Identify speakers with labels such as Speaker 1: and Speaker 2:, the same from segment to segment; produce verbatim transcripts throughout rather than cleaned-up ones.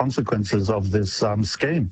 Speaker 1: consequences of this um, scheme.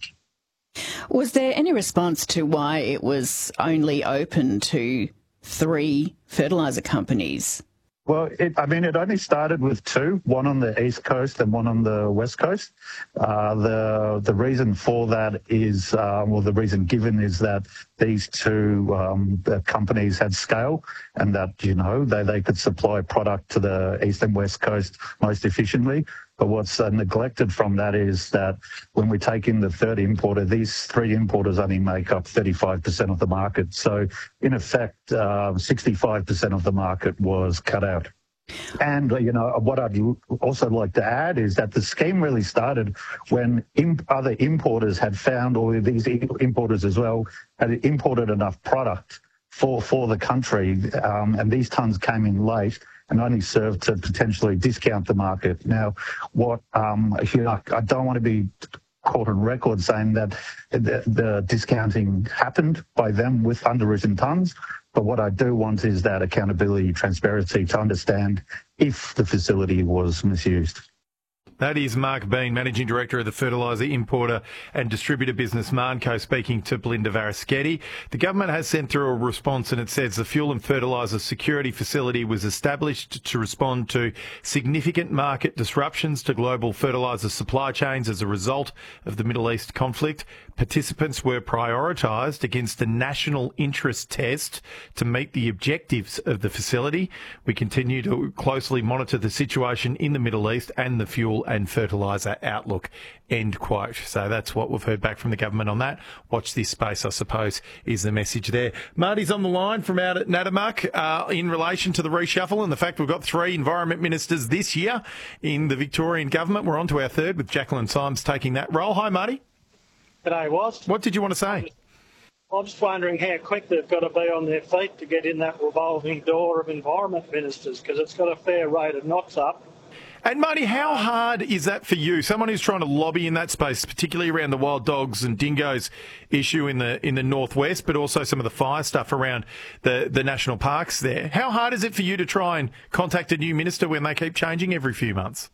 Speaker 2: Was there any response to why it was only open to three fertiliser companies?
Speaker 1: Well, it, I mean, it only started with two, one on the east coast and one on the west coast. Uh, the the reason for that is, uh, well, the reason given is that these two um, the companies had scale and that, you know, they, they could supply product to the east and west coast most efficiently. But what's uh, neglected from that is that when we take in the third importer, these three importers only make up thirty-five percent of the market. So in effect, uh, sixty-five percent of the market was cut out. And, uh, you know, what I'd also like to add is that the scheme really started when imp- other importers had found, or these importers as well, had imported enough product for, for the country. Um, and these tonnes came in late and only served to potentially discount the market. Now, what um, you know, I don't want to be caught on record saying that the, the discounting happened by them with underwritten tonnes, but what I do want is that accountability, transparency to understand if the facility was misused.
Speaker 3: That is Mark Bean, Managing Director of the fertiliser importer and distributor business Marnco, speaking to Belinda Varaschetti. The government has sent through a response and it says the fuel and fertiliser security facility was established to respond to significant market disruptions to global fertiliser supply chains as a result of the Middle East conflict. Participants were prioritised against a national interest test to meet the objectives of the facility. We continue to closely monitor the situation in the Middle East and the fuel and fertiliser outlook, end quote. So that's what we've heard back from the government on that. Watch this space, I suppose, is the message there. Marty's on the line from out at Nadamuck uh, in relation to the reshuffle and the fact we've got three environment ministers this year in the Victorian government. We're on to our third with Jacqueline Symes taking that role. Hi, Marty.
Speaker 4: G'day, Was.
Speaker 3: What did you want to say?
Speaker 4: I'm just wondering how quick they've got to be on their feet to get in that revolving door of environment ministers, because it's got a fair rate of knots up.
Speaker 3: And Marty, how hard is that for you? Someone who's trying to lobby in that space, particularly around the wild dogs and dingoes issue in the in the northwest, but also some of the fire stuff around the, the national parks there. How hard is it for you to try and contact a new minister when they keep changing every few months?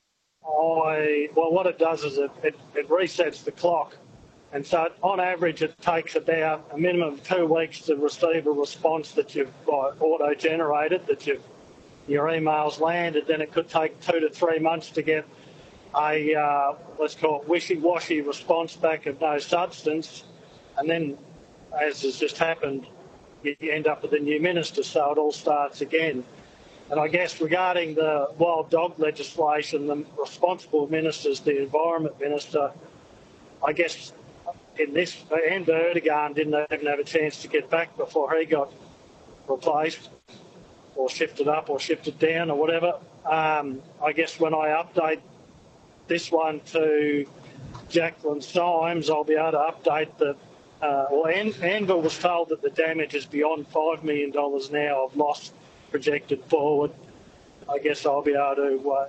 Speaker 4: I well, what it does is it, it, it resets the clock. And so on average, it takes about a minimum of two weeks to receive a response that you've uh, auto-generated, that you've, your email's landed. Then it could take two to three months to get a, uh, let's call it wishy-washy response back of no substance. And then, as has just happened, you end up with a new minister, so it all starts again. And I guess regarding the wild dog legislation, the responsible minister's the Environment Minister. I guess in this, Amber Erdogan didn't even have a chance to get back before he got replaced or shifted up or shifted down or whatever. Um, I guess when I update this one to Jacqueline Symes, I'll be able to update that. Uh, well, An- Anvil was told that the damage is beyond five million dollars now of loss projected forward. I guess I'll be able to uh,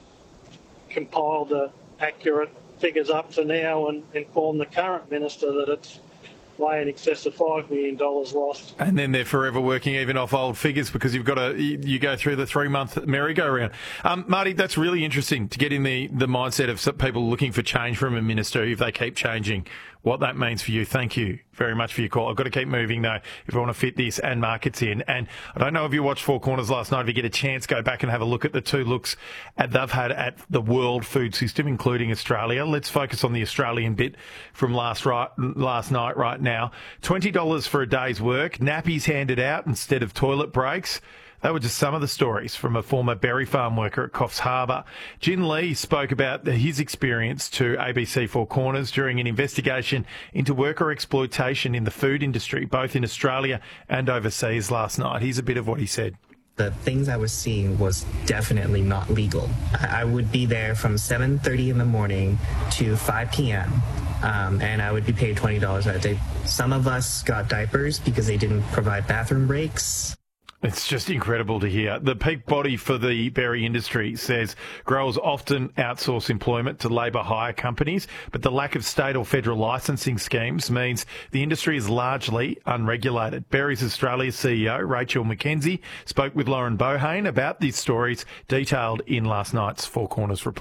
Speaker 4: compile the accurate figures up to now and inform the current minister that it's way in excess of five million dollars lost.
Speaker 3: And then they're forever working even off old figures because you've got to, you go through the three-month merry-go-round. Um, Marty, that's really interesting to get in the, the mindset of some people looking for change from a minister if they keep changing, what that means for you. Thank you very much for your call. I've got to keep moving, though, if I want to fit this and markets in. And I don't know if you watched Four Corners last night. If you get a chance, go back and have a look at the two looks at they've had at the world food system, including Australia. Let's focus on the Australian bit from last right, last night right now. twenty dollars for a day's work, nappies handed out instead of toilet breaks. They were just some of the stories from a former berry farm worker at Coffs Harbour. Jin Lee spoke about his experience to A B C Four Corners during an investigation into worker exploitation in the food industry, both in Australia and overseas last night. Here's a bit of what he said.
Speaker 5: The things I was seeing was definitely not legal. I would be there from seven thirty in the morning to five p.m. Um, and I would be paid twenty dollars a day. Some of us got diapers because they didn't provide bathroom breaks.
Speaker 3: It's just incredible to hear. The peak body for the berry industry says growers often outsource employment to labour hire companies, but the lack of state or federal licensing schemes means the industry is largely unregulated. Berries Australia C E O Rachel McKenzie spoke with Lauren Bohane about these stories detailed in last night's Four Corners report.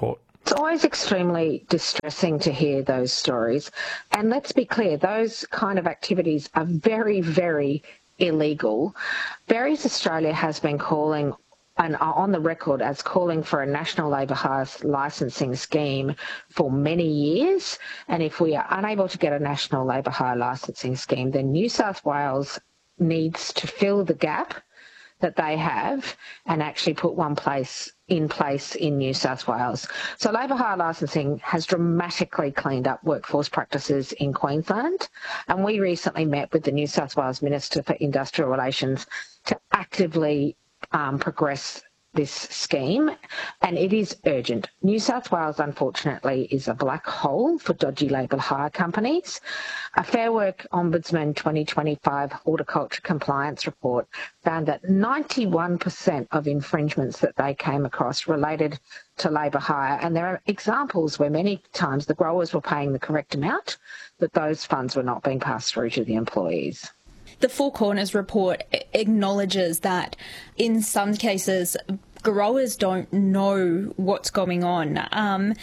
Speaker 6: It's always extremely distressing to hear those stories. And let's be clear, those kind of activities are very, very illegal. Berries Australia has been calling and are on the record as calling for a national labour hire licensing scheme for many years. And if we are unable to get a national labour hire licensing scheme, then New South Wales needs to fill the gap that they have and actually put one place in place in New South Wales. So labour hire licensing has dramatically cleaned up workforce practices in Queensland, and we recently met with the New South Wales Minister for Industrial Relations to actively um, progress this scheme, and it is urgent. New South Wales, unfortunately, is a black hole for dodgy labour hire companies. A Fair Work Ombudsman twenty twenty-five horticulture compliance report found that ninety-one percent of infringements that they came across related to labour hire, and there are examples where many times the growers were paying the correct amount, but those funds were not being passed through to the employees.
Speaker 7: The Four Corners report acknowledges that in some cases growers don't know what's going on. Um,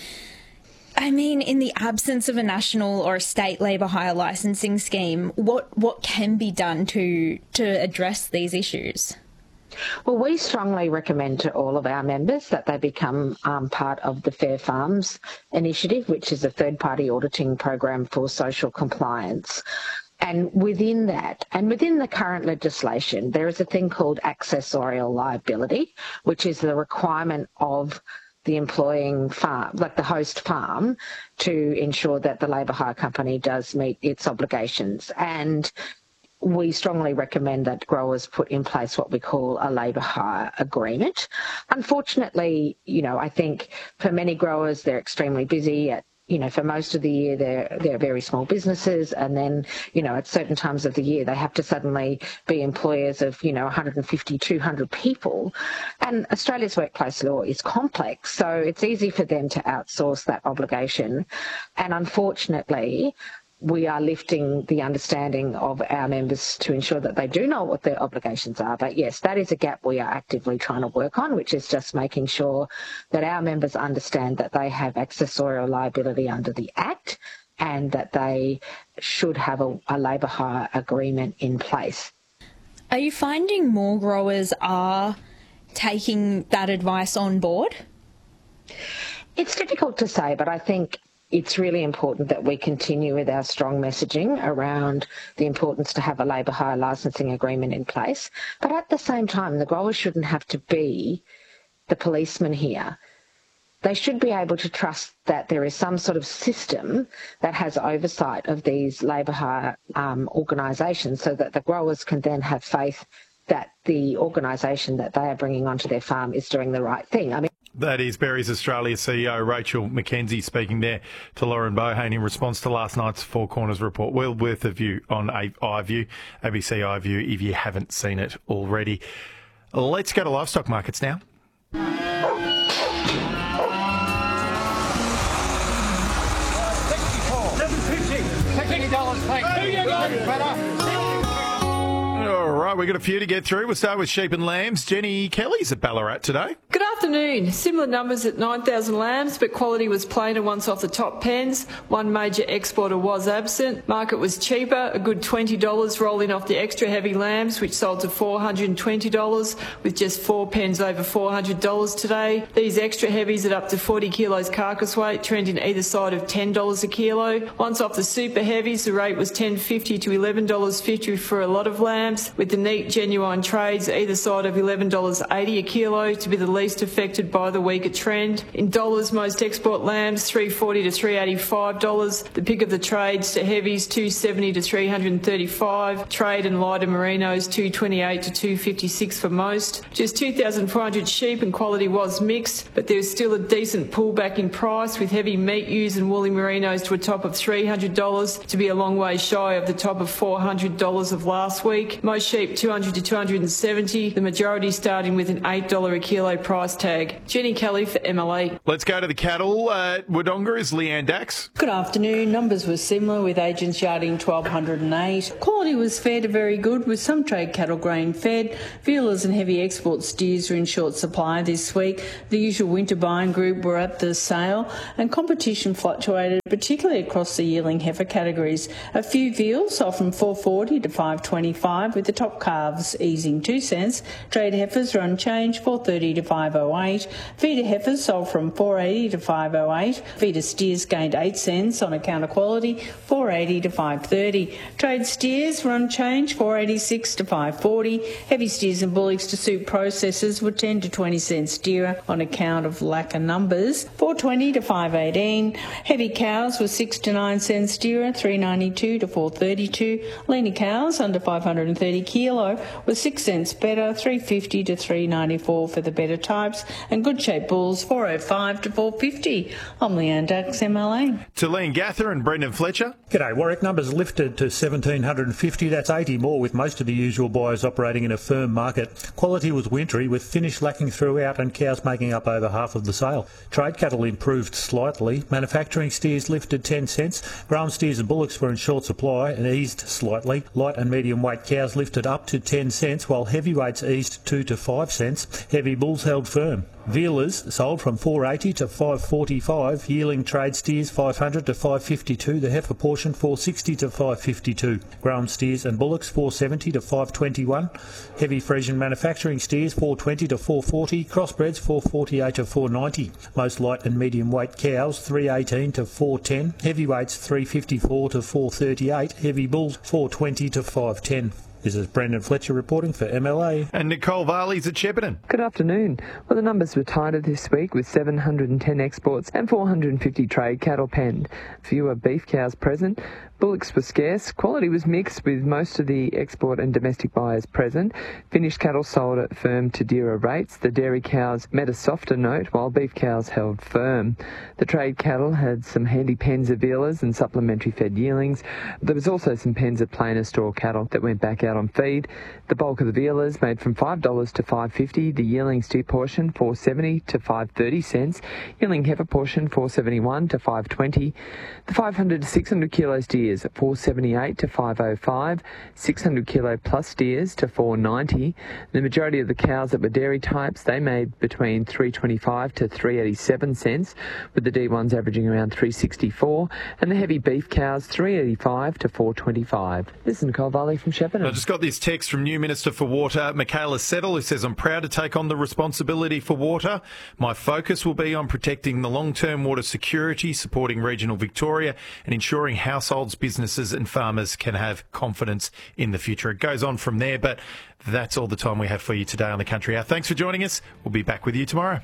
Speaker 7: I mean, in the absence of a national or a state labour hire licensing scheme, what, what can be done to to address these issues?
Speaker 6: Well, we strongly recommend to all of our members that they become um, part of the Fair Farms initiative, which is a third-party auditing program for social compliance. And within that, and within the current legislation, there is a thing called accessorial liability, which is the requirement of the employing farm, like the host farm, to ensure that the labour hire company does meet its obligations. And we strongly recommend that growers put in place what we call a labour hire agreement. Unfortunately, you know, I think for many growers, they're extremely busy at You know, for most of the year, they're, they're very small businesses. And then, you know, at certain times of the year, they have to suddenly be employers of, you know, one hundred fifty, two hundred people. And Australia's workplace law is complex. So it's easy for them to outsource that obligation. And unfortunately, we are lifting the understanding of our members to ensure that they do know what their obligations are. But yes, that is a gap we are actively trying to work on, which is just making sure that our members understand that they have accessorial liability under the Act and that they should have a, a labour hire agreement in place.
Speaker 7: Are you finding more growers are taking that advice on board?
Speaker 6: It's difficult to say, but I think it's really important that we continue with our strong messaging around the importance to have a labour hire licensing agreement in place. But at the same time, the growers shouldn't have to be the policeman here. They should be able to trust that there is some sort of system that has oversight of these labour hire um, organisations so that the growers can then have faith that the organisation that they are bringing onto their farm is doing the right thing. I mean,
Speaker 3: that is Berries Australia C E O Rachel McKenzie speaking there to Lauren Bohane in response to last night's Four Corners report. Well worth a view on iView, A B C iView, if you haven't seen it already. Let's go to livestock markets now. All right, we've got a few to get through. We'll start with sheep and lambs. Jenny Kelly's at Ballarat today.
Speaker 8: Good afternoon. Similar numbers at nine thousand lambs, but quality was plainer once off the top pens. One major exporter was absent. Market was cheaper, a good twenty dollars rolling off the extra heavy lambs, which sold to four hundred twenty dollars, with just four pens over four hundred dollars today. These extra heavies at up to forty kilos carcass weight, trending either side of ten dollars a kilo. Once off the super heavies, the rate was ten fifty to eleven dollars fifty for a lot of lambs, with the neat genuine trades either side of eleven dollars eighty a kilo to be the least affected by the weaker trend. In dollars, most export lambs three forty to three eighty-five dollars. The pick of the trades to heavies two seventy to three thirty-five. Trade and lighter merinos two twenty-eight to two fifty-six for most. Just two thousand four hundred sheep, and quality was mixed, but there is still a decent pullback in price, with heavy meat ewes and woolly merinos to a top of three hundred dollars to be a long way shy of the top of four hundred dollars of last week. Most sheep two hundred to two hundred seventy, the majority starting with an eight dollars a kilo price tag. Jenny Kelly for M L A.
Speaker 3: Let's go to the cattle. Uh, Wodonga is Leanne Dax.
Speaker 9: Good afternoon. Numbers were similar with agents yarding twelve oh eight. Quality was fair to very good with some trade cattle grain fed. Vealers and heavy export steers were in short supply this week. The usual winter buying group were at the sale and competition fluctuated, particularly across the yearling heifer categories. A few veals sold from four forty to five twenty-five with the top calves easing two cents. Trade heifers were unchanged, four thirty to five oh eight. Feeder heifers sold from four eighty to five oh eight. Feeder steers gained eight cents on account of quality, four eighty to five thirty. Trade steers were unchanged, four eighty-six to five forty. Heavy steers and bullocks to suit processors were ten to twenty cents dearer on account of lack of numbers, four twenty to five eighteen. Heavy cows were six to nine cents dearer, three ninety-two to four thirty-two. Leaner cows under five hundred thirty kilo were six cents better, three fifty to three ninety-four for the better types, and good shaped bulls four oh five to four fifty. I'm Leanne Dax, M L A.
Speaker 3: Talene Gather and Brendan Fletcher.
Speaker 10: G'day, Warwick. Numbers lifted to seventeen fifty. That's eighty more, with most of the usual buyers operating in a firm market. Quality was wintry, with finish lacking throughout and cows making up over half of the sale. Trade cattle improved slightly. Manufacturing steers lifted ten cents. Grown steers and bullocks were in short supply and eased slightly. Light and medium weight cows lifted up to ten cents, while heavyweights eased two to five cents. Heavy bulls held firm. Vealers sold from four eighty to five forty-five, yearling trade steers five hundred to five fifty-two, the heifer portion four sixty to five fifty-two, grown steers and bullocks four seventy to five twenty-one, heavy Frisian manufacturing steers four twenty to four forty, crossbreds four forty-eight to four ninety, most light and medium weight cows three eighteen to four ten, heavyweights three fifty-four to four thirty-eight, heavy bulls four twenty to five ten. This is Brendan Fletcher reporting for M L A.
Speaker 3: And Nicole Varley's at Shepparton.
Speaker 11: Good afternoon. Well, the numbers were tighter this week with seven hundred ten exports and four hundred fifty trade cattle penned. Fewer beef cows present. Bullocks were scarce. Quality was mixed with most of the export and domestic buyers present. Finished cattle sold at firm to dearer rates. The dairy cows met a softer note while beef cows held firm. The trade cattle had some handy pens of vealers and supplementary fed yearlings. There was also some pens of plainer straw cattle that went back out on feed. The bulk of the vealers made from five dollars to five fifty. The yearling steer portion four seventy to five thirty cents. Yearling heifer portion four seventy-one to five twenty. The five hundred to six hundred kilo steers at four seventy-eight to five oh five. six hundred kilo plus steers to four ninety. The majority of the cows that were dairy types, they made between three twenty-five to three eighty-seven cents, with the D ones averaging around three sixty-four, and the heavy beef cows three eighty-five to four twenty-five. This is Nicole Varley from Shepparton.
Speaker 3: I just got this text from new Minister for Water, Michaela Settle, who says, I'm proud to take on the responsibility for water. My focus will be on protecting the long-term water security, supporting regional Victoria and ensuring households, businesses and farmers can have confidence in the future. It goes on from there, but that's all the time we have for you today on The Country Hour. Thanks for joining us. We'll be back with you tomorrow.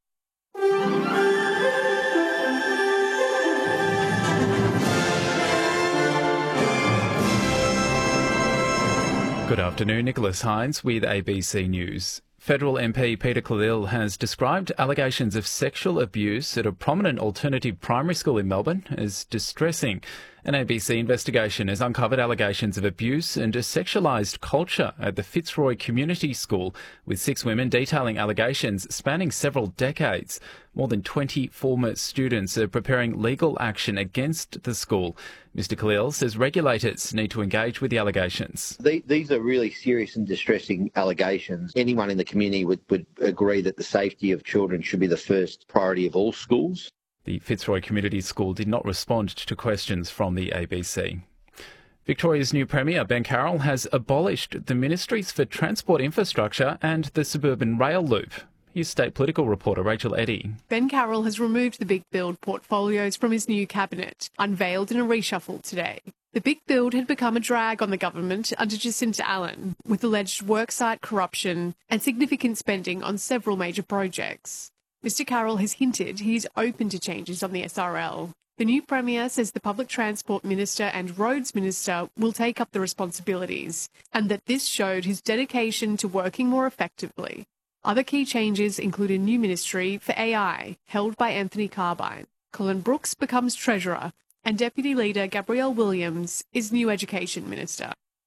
Speaker 12: Good afternoon, Nicholas Hines with A B C News. Federal M P Peter Khalil has described allegations of sexual abuse at a prominent alternative primary school in Melbourne as distressing. An A B C investigation has uncovered allegations of abuse and a sexualised culture at the Fitzroy Community School, with six women detailing allegations spanning several decades. More than twenty former students are preparing legal action against the school. Mister Khalil says regulators need to engage with the allegations.
Speaker 13: These are really serious and distressing allegations. Anyone in the community would, would agree that the safety of children should be the first priority of all schools.
Speaker 12: The Fitzroy Community School did not respond to questions from the A B C. Victoria's new Premier, Ben Carroll, has abolished the Ministries for Transport Infrastructure and the Suburban Rail Loop. Here's state political reporter Rachel Eddy.
Speaker 14: Ben Carroll has removed the Big Build portfolios from his new cabinet, unveiled in a reshuffle today. The Big Build had become a drag on the government under Jacinta Allen, with alleged worksite corruption and significant spending on several major projects. Mister Carroll has hinted he is open to changes on the S R L. The new Premier says the Public Transport Minister and Roads Minister will take up the responsibilities, and that this showed his dedication to working more effectively. Other key changes include a new ministry for A I, held by Anthony Carbine. Colin Brooks becomes Treasurer, and Deputy Leader Gabrielle Williams is new Education Minister.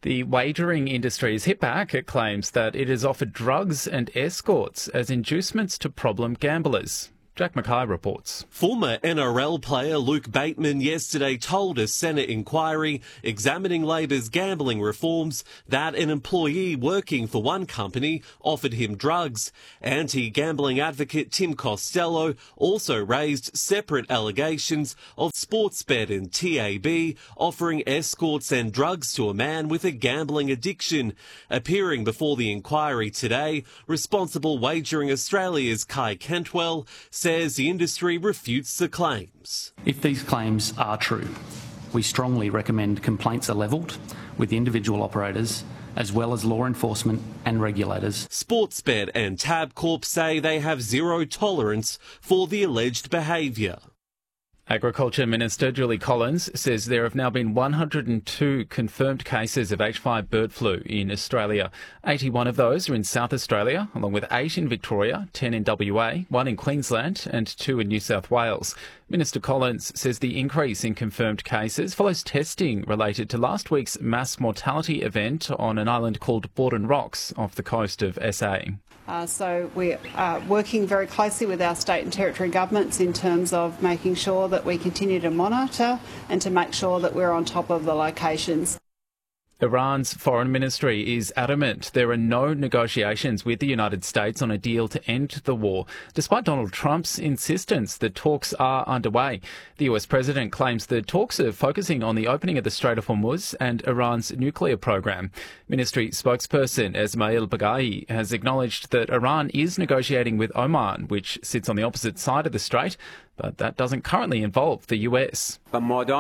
Speaker 12: The wagering industry has hit back at claims that it has offered drugs and escorts as inducements to problem gamblers. Jack Mackay reports.
Speaker 15: Former N R L player Luke Bateman yesterday told a Senate inquiry examining Labor's gambling reforms that an employee working for one company offered him drugs. Anti-gambling advocate Tim Costello also raised separate allegations of Sportsbet and T A B offering escorts and drugs to a man with a gambling addiction. Appearing before the inquiry today, Responsible Wagering Australia's Kai Cantwell says the industry refutes the claims.
Speaker 16: If these claims are true, we strongly recommend complaints are levelled with individual operators as well as law enforcement and regulators.
Speaker 15: Sportsbet and Tabcorp say they have zero tolerance for the alleged behaviour.
Speaker 12: Agriculture Minister Julie Collins says there have now been one hundred two confirmed cases of H five bird flu in Australia. eighty-one of those are in South Australia, along with eight in Victoria, ten in W A, one in Queensland and two in New South Wales. Minister Collins says the increase in confirmed cases follows testing related to last week's mass mortality event on an island called Borden Rocks off the coast of S A.
Speaker 17: Uh, so we are working very closely with our state and territory governments in terms of making sure that we continue to monitor and to make sure that we're on top of the locations.
Speaker 12: Iran's foreign ministry is adamant there are no negotiations with the United States on a deal to end the war, despite Donald Trump's insistence that talks are underway. The U S president claims the talks are focusing on the opening of the Strait of Hormuz and Iran's nuclear program. Ministry spokesperson Esmail Baghaei has acknowledged that Iran is negotiating with Oman, which sits on the opposite side of the strait, but that doesn't currently involve the U S.
Speaker 18: There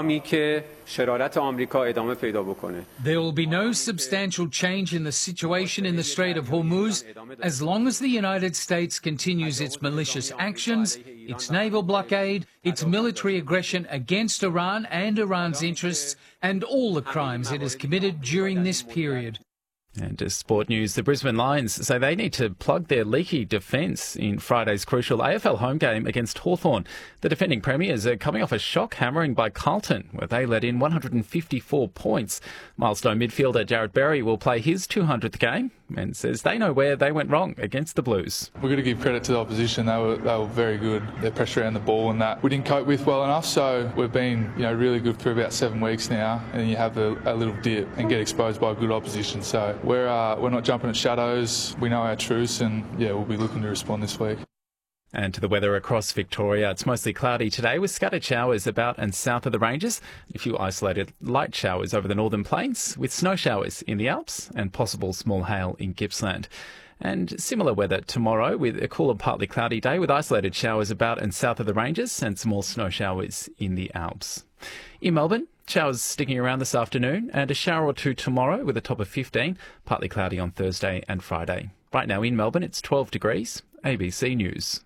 Speaker 18: will be no substantial change in the situation in the Strait of Hormuz as long as the United States continues its malicious actions, its naval blockade, its military aggression against Iran and Iran's interests, and all the crimes it has committed during this period.
Speaker 12: And to sport news, the Brisbane Lions say they need to plug their leaky defence in Friday's crucial A F L home game against Hawthorn. The defending premiers are coming off a shock hammering by Carlton, where they let in one hundred fifty-four points. Milestone midfielder Jarrett Berry will play his two hundredth game and says they know where they went wrong against the Blues.
Speaker 19: We've got to give credit to the opposition. They were they were very good. Their pressure around the ball and that we didn't cope with well enough. So we've been you know really good for about seven weeks now, and then you have a, a little dip and get exposed by good opposition. So we're uh, we're not jumping at shadows. We know our truths, and yeah, we'll be looking to respond this week.
Speaker 12: And to the weather across Victoria, it's mostly cloudy today with scattered showers about and south of the ranges. A few isolated light showers over the northern plains with snow showers in the Alps and possible small hail in Gippsland. And similar weather tomorrow with a cooler partly cloudy day with isolated showers about and south of the ranges and small snow showers in the Alps. In Melbourne, showers sticking around this afternoon and a shower or two tomorrow with a top of fifteen, partly cloudy on Thursday and Friday. Right now in Melbourne, it's twelve degrees. A B C News.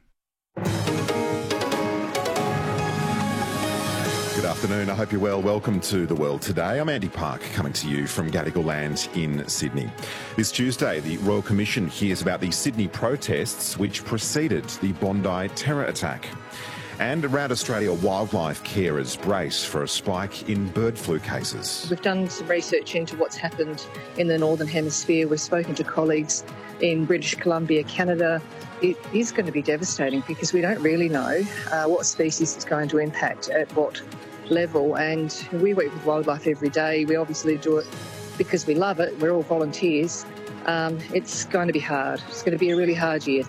Speaker 20: Good afternoon. I hope you're well. Welcome to The World Today. I'm Andy Park, coming to you from Gadigal Land in Sydney. This Tuesday, the Royal Commission hears about the Sydney protests which preceded the Bondi terror attack. And around Australia, wildlife carers brace for a spike in bird flu cases.
Speaker 21: We've done some research into what's happened in the Northern Hemisphere. We've spoken to colleagues in British Columbia, Canada. It is going to be devastating because we don't really know uh, what species it's going to impact at what level. And we work with wildlife every day. We obviously do it because we love it. We're all volunteers. Um, it's going to be hard. It's going to be a really hard year.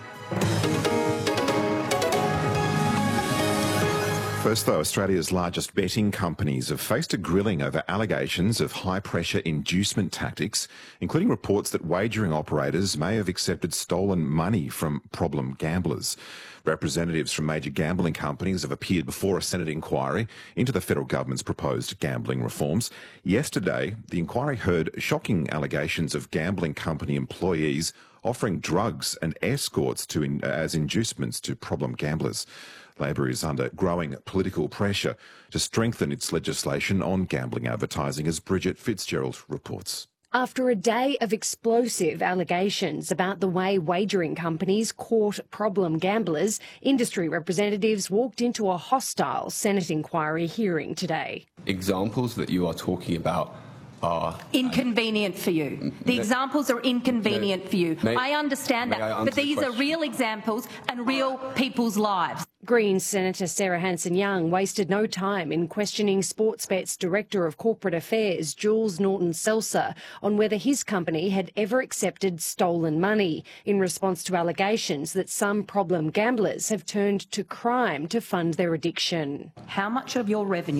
Speaker 20: First, though, Australia's largest betting companies have faced a grilling over allegations of high-pressure inducement tactics, including reports that wagering operators may have accepted stolen money from problem gamblers. Representatives from major gambling companies have appeared before a Senate inquiry into the federal government's proposed gambling reforms. Yesterday, the inquiry heard shocking allegations of gambling company employees offering drugs and escorts to in, as inducements to problem gamblers. Labor is under growing political pressure to strengthen its legislation on gambling advertising, as Bridget Fitzgerald reports.
Speaker 22: After a day of explosive allegations about the way wagering companies court problem gamblers, industry representatives walked into a hostile Senate inquiry hearing today.
Speaker 23: Examples that you are talking about
Speaker 1: are
Speaker 2: inconvenient for you. The examples are inconvenient
Speaker 1: may,
Speaker 2: for you.
Speaker 1: May,
Speaker 2: I understand that,
Speaker 1: I
Speaker 2: but these
Speaker 1: the
Speaker 2: are real examples and real people's lives.
Speaker 22: Greens Senator Sarah Hanson-Young wasted no time in questioning Sportsbet's Director of Corporate Affairs, Jules Norton-Seltzer, on whether his company had ever accepted stolen money in response to allegations that some problem gamblers have turned to crime to fund their addiction.
Speaker 2: How much of your revenue